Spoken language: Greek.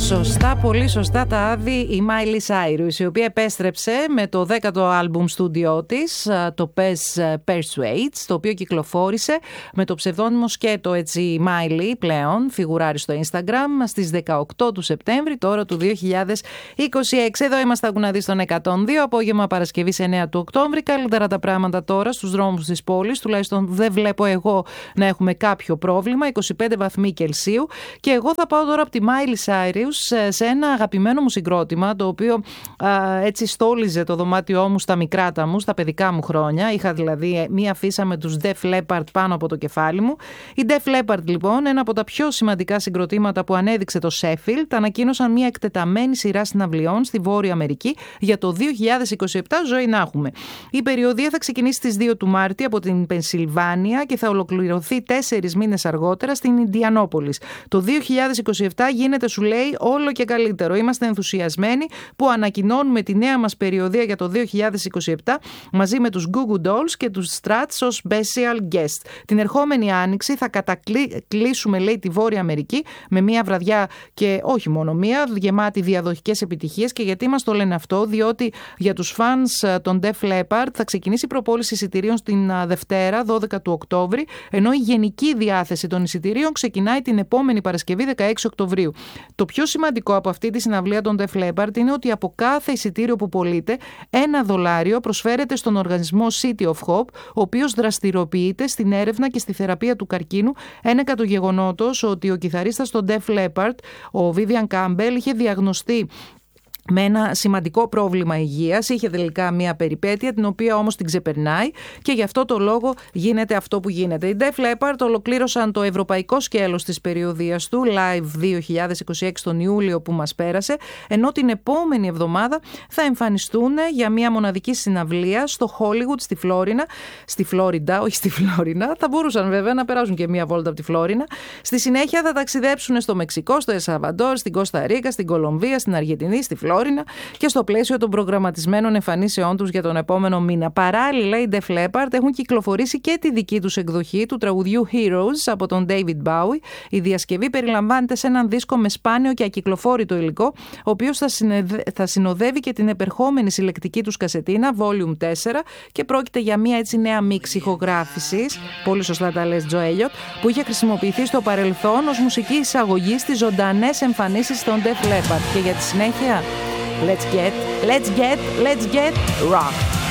Σωστά, πολύ σωστά τα άδει η Miley Cyrus, η οποία επέστρεψε με το 10ο άλμπουμ στούντιό της, το Persuades, το οποίο κυκλοφόρησε με το ψευδόνυμο σκέτο, έτσι, Miley πλέον, φιγουράρει στο Instagram, στις 18 του Σεπτέμβρη, τώρα του 2026. Εδώ είμαστε, ακού να δεις, στον 102, απόγευμα Παρασκευής 9 του Οκτώβρη. Καλύτερα τα πράγματα τώρα στους δρόμους της πόλης, τουλάχιστον δεν βλέπω εγώ να έχουμε κάποιο πρόβλημα, 25 βαθμοί Κελσίου. Και εγώ θα πάω τώρα από τη Miley Cyrus σε ένα αγαπημένο μου συγκρότημα, το οποίο έτσι στόλιζε το δωμάτιό μου στα μικράτα μου, στα παιδικά μου χρόνια. Είχα δηλαδή μία φύσα με τους Def Leppard πάνω από το κεφάλι μου. Οι Def Leppard, λοιπόν, ένα από τα πιο σημαντικά συγκροτήματα που ανέδειξε το Sheffield, ανακοίνωσαν μία εκτεταμένη σειρά συναυλιών στη Βόρεια Αμερική για το 2027. Ζωή να έχουμε. Η περιοδεία θα ξεκινήσει στις 2 του Μάρτη από την Πενσιλβάνια και θα ολοκληρωθεί 4 μήνες αργότερα στην Ινδιανόπολης. Το 2027 γίνεται, σου λέει, όλο και καλύτερο. Είμαστε ενθουσιασμένοι που ανακοινώνουμε τη νέα μας περιοδεία για το 2027 μαζί με τους Goo Goo Dolls και τους Struts ως special guest. Την ερχόμενη άνοιξη θα κατακλείσουμε, λέει, τη Βόρεια Αμερική με μία βραδιά και όχι μόνο μία, γεμάτη διαδοχικές επιτυχίες. Και γιατί μας το λένε αυτό? Διότι για τους fans των Def Leppard θα ξεκινήσει η προπόληση εισιτηρίων στην Δευτέρα, 12 του Οκτώβρη, ενώ η γενική διάθεση των εισιτηρίων ξεκινάει την επόμενη Παρασκευή, 16 Οκτωβρίου. Το πιο σημαντικό από αυτή τη συναυλία των Def Leppard είναι ότι από κάθε εισιτήριο που πωλείται, $1 προσφέρεται στον οργανισμό City of Hope, ο οποίος δραστηριοποιείται στην έρευνα και στη θεραπεία του καρκίνου, ένεκα του γεγονότος ότι ο κιθαρίστας των Def Leppard, ο Vivian Campbell, είχε διαγνωστεί με ένα σημαντικό πρόβλημα υγείας. Είχε τελικά μια περιπέτεια, την οποία όμως την ξεπερνάει και γι' αυτό το λόγο γίνεται αυτό που γίνεται. Οι Def Leppard ολοκλήρωσαν το ευρωπαϊκό σκέλος της περιοδίας του, Live 2026 τον Ιούλιο που μας πέρασε, ενώ την επόμενη εβδομάδα θα εμφανιστούν για μια μοναδική συναυλία στο Hollywood, στη Φλόριντα, όχι στη Φλόρινα. Θα μπορούσαν βέβαια να περάσουν και μια βόλτα από τη Φλόρινα. Στη συνέχεια θα ταξιδέψουν στο Μεξικό, στο Ελσαλβαντόρ, στην Κώστα Ρίκα, στην Κολομβία, στην Αργεντινή, στη Φλόρινα και στο πλαίσιο των προγραμματισμένων εμφανίσεών τους για τον επόμενο μήνα. Παράλληλα, οι Def Leppard έχουν κυκλοφορήσει και τη δική τους εκδοχή του τραγουδιού Heroes από τον David Bowie. Η διασκευή περιλαμβάνεται σε έναν δίσκο με σπάνιο και ακυκλοφόρητο υλικό, ο οποίος θα συνοδεύει και την επερχόμενη συλλεκτική τους κασετίνα Volume 4 και πρόκειται για μια έτσι νέα μίξη ηχογράφησης, πολύ σωστά τα λες, Τζο Έλιοτ, που είχε χρησιμοποιηθεί στο παρελθόν ως μουσική εισαγωγή στις ζωντανές εμφανίσεις των Def Leppard. Και για τη συνέχεια, let's get rock.